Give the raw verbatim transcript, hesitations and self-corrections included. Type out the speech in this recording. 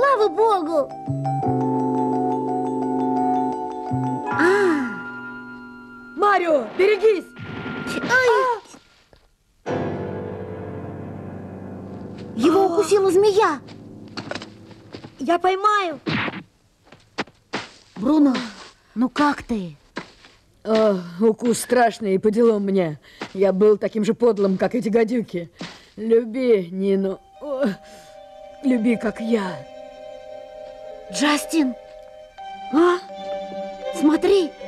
Слава богу! А, Марио, берегись! ай! Его укусила змея. Я поймаю. Бруно, ну как ты? О, укус страшный, и по делам мне. Я был таким же подлым, как эти гадюки. Люби, Нину. О, люби, как я. Джастин! А? Смотри,